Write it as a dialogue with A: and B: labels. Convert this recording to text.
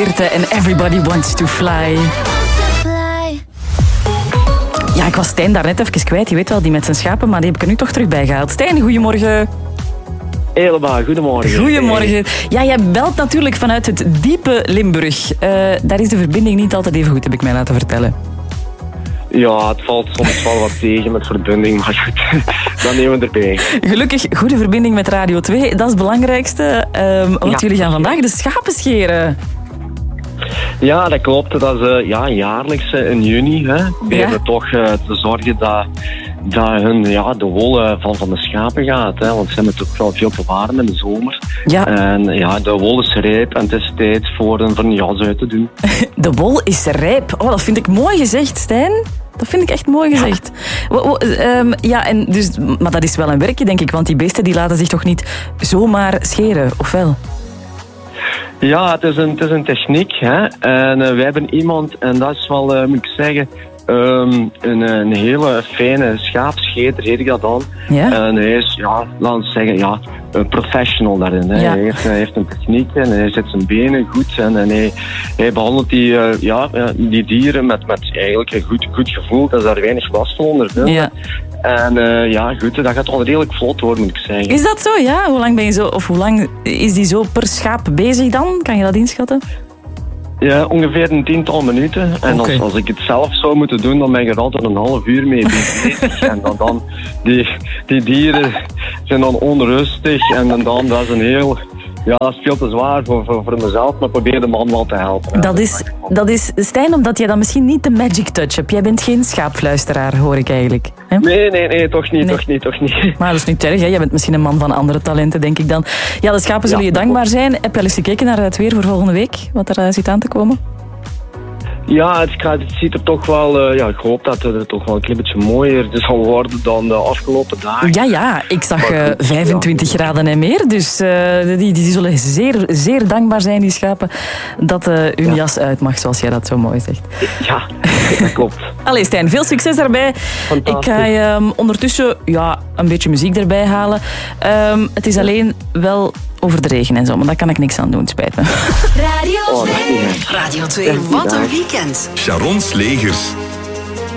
A: Birte en Everybody Wants to Fly. Ja, ik was Stijn daar net even kwijt. Je weet wel, die met zijn schapen, maar die heb ik er nu toch terug bij gehaald. Stijn, goedemorgen.
B: Helemaal, goedemorgen.
A: Goedemorgen. Ja, jij belt natuurlijk vanuit het diepe Limburg. Daar is de verbinding niet altijd even goed, heb ik mij laten vertellen.
B: Ja, het valt soms wel wat tegen met verbinding, maar goed, dan nemen we erbij.
A: Gelukkig, goede verbinding met Radio 2, dat is het belangrijkste. Want jullie gaan vandaag de schapen scheren.
B: Ja, dat klopt. Dat is jaarlijks in juni. Hè. Proberen toch te zorgen dat hun de wol van de schapen gaat. Hè. Want ze hebben toch wel veel te warm in de zomer.
A: Ja.
B: En de wol is rijp en het is tijd voor een jas uit te doen.
A: De wol is rijp. Oh, dat vind ik mooi gezegd, Stijn. Dat vind ik echt mooi gezegd. Maar dat is wel een werkje, denk ik. Want die beesten die laten zich toch niet zomaar scheren, of wel?
B: Ja, het is een techniek. Hè. En wij hebben iemand, en dat is wel, moet ik zeggen, een hele fijne schaapscheter, heet ik dat dan.
A: Ja?
B: En hij is, laten we zeggen, een professional daarin. Hè.
A: Ja.
B: Hij heeft een techniek en hij zet zijn benen goed en hij behandelt die dieren met eigenlijk een goed gevoel. Dat is daar weinig last van onder.
A: Ja.
B: En goed, dat gaat wel redelijk vlot worden, moet ik zeggen.
A: Is dat zo, ja? Hoe lang ben je zo, of hoe lang is die zo per schaap bezig dan? Kan je dat inschatten?
B: Ja, ongeveer een 10-tal minuten. En als ik het zelf zou moeten doen, dan ben ik er altijd een half uur mee bezig. En dan die dieren zijn dan onrustig. En dan dat is een heel... Ja, dat is veel te zwaar voor mezelf, maar probeer de man wel te helpen.
A: Dat is, Stijn, omdat jij dan misschien niet de magic touch hebt. Jij bent geen schaapfluisteraar, hoor ik eigenlijk. Hè?
B: Nee, toch niet.
A: Maar dat is niet erg, hè? Jij bent misschien een man van andere talenten, denk ik dan. Ja, de schapen zullen je dankbaar zijn. Heb je al eens gekeken naar het weer voor volgende week? Wat er zit aan te komen?
B: Ja, het ziet er toch wel... ik hoop dat het toch wel een klein beetje mooier zal worden dan de afgelopen dagen.
A: Ja, ik zag 25 graden en meer. Dus die zullen zeer, zeer dankbaar zijn, die schapen, dat hun jas uit mag, zoals jij dat zo mooi zegt.
B: Ja, dat klopt.
A: Allee, Stijn, veel succes daarbij. Ik ga ondertussen een beetje muziek erbij halen. Het is alleen wel over de regen en zo, maar daar kan ik niks aan doen, spijt me.
C: Radio 2. Radio 2, wat een weekend.
D: Sharon Slegers.